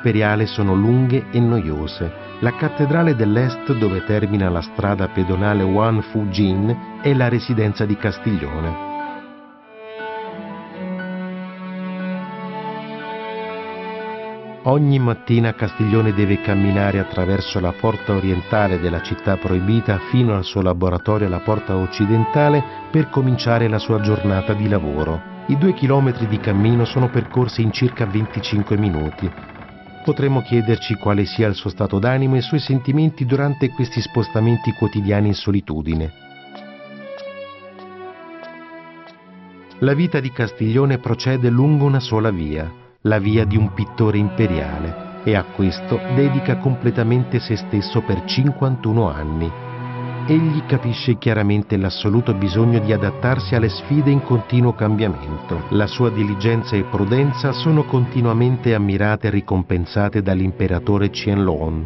imperiale sono lunghe e noiose. La cattedrale dell'Est, dove termina la strada pedonale Wanfu-Jin, è la residenza di Castiglione. Ogni mattina Castiglione deve camminare attraverso la porta orientale della città proibita fino al suo laboratorio alla porta occidentale per cominciare la sua giornata di lavoro. I 2 chilometri di cammino sono percorsi in circa 25 minuti. Potremmo chiederci quale sia il suo stato d'animo e i suoi sentimenti durante questi spostamenti quotidiani in solitudine. La vita di Castiglione procede lungo una sola via, la via di un pittore imperiale, e a questo dedica completamente se stesso per 51 anni. Egli capisce chiaramente l'assoluto bisogno di adattarsi alle sfide in continuo cambiamento. La sua diligenza e prudenza sono continuamente ammirate e ricompensate dall'imperatore Qianlong.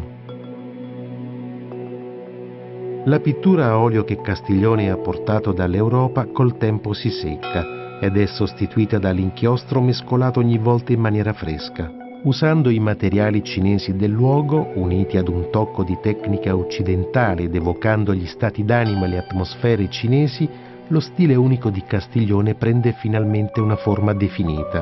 La pittura a olio che Castiglione ha portato dall'Europa col tempo si secca ed è sostituita dall'inchiostro mescolato ogni volta in maniera fresca. Usando i materiali cinesi del luogo, uniti ad un tocco di tecnica occidentale ed evocando gli stati d'animo e le atmosfere cinesi, lo stile unico di Castiglione prende finalmente una forma definita.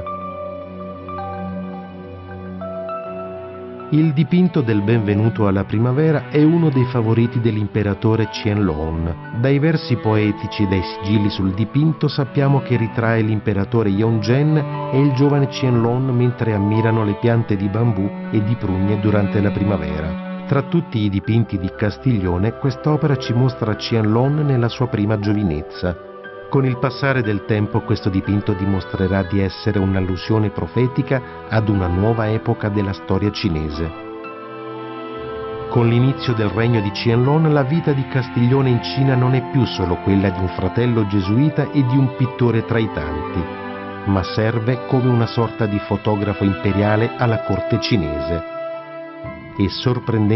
Il dipinto del Benvenuto alla primavera è uno dei favoriti dell'imperatore Qianlong. Dai versi poetici e dai sigilli sul dipinto sappiamo che ritrae l'imperatore Yongzhen e il giovane Qianlong mentre ammirano le piante di bambù e di prugne durante la primavera. Tra tutti i dipinti di Castiglione, quest'opera ci mostra Qianlong nella sua prima giovinezza. Con il passare del tempo questo dipinto dimostrerà di essere un'allusione profetica ad una nuova epoca della storia cinese. Con l'inizio del regno di Qianlong, la vita di Castiglione in Cina non è più solo quella di un fratello gesuita e di un pittore tra i tanti, ma serve come una sorta di fotografo imperiale alla corte cinese. E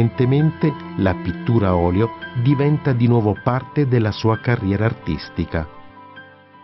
sorprendentemente la pittura a olio diventa di nuovo parte della sua carriera artistica.